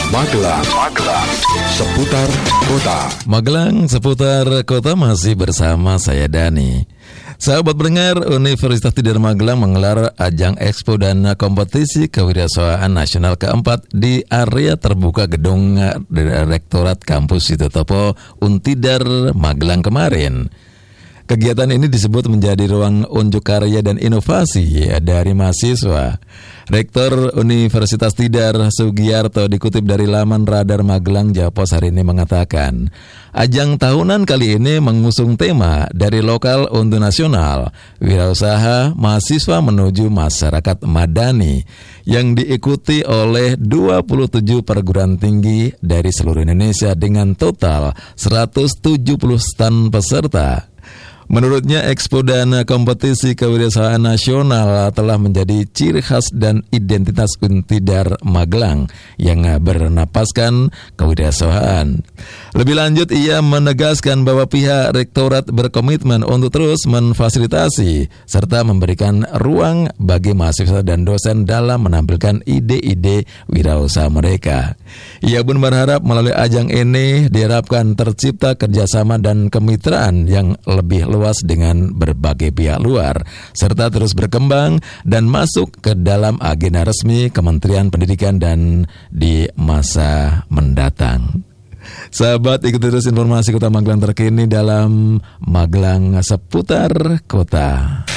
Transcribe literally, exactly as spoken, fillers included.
Magelang, Magelang, seputar kota. Magelang seputar kota masih bersama saya Dani. Sahabat pendengar, Universitas Tidar Magelang menggelar ajang ekspo dan kompetisi kewirausahaan nasional keempat di area terbuka gedung Rektorat Kampus Sitotopo Untidar Magelang kemarin. Kegiatan ini disebut menjadi ruang unjuk karya dan inovasi dari mahasiswa. Rektor Universitas Tidar Sugiyarto dikutip dari laman Radar Magelang Jawa Pos hari ini mengatakan, ajang tahunan kali ini mengusung tema dari lokal untuk nasional, wirausaha mahasiswa menuju masyarakat madani, yang diikuti oleh dua puluh tujuh perguruan tinggi dari seluruh Indonesia dengan total seratus tujuh puluh stand peserta. Menurutnya, ekspo dan kompetisi kewirausahaan nasional telah menjadi ciri khas dan identitas Untidar Magelang yang bernapaskan kewirausahaan. Lebih lanjut, ia menegaskan bahwa pihak rektorat berkomitmen untuk terus memfasilitasi serta memberikan ruang bagi mahasiswa dan dosen dalam menampilkan ide-ide wirausaha mereka. Ia pun berharap melalui ajang ini diharapkan tercipta kerjasama dan kemitraan yang lebih luas luas dengan berbagai pihak luar, serta terus berkembang dan masuk ke dalam agenda resmi Kementerian Pendidikan dan di masa mendatang. Sahabat, ikuti terus informasi Kota Magelang terkini dalam Magelang Seputar Kota.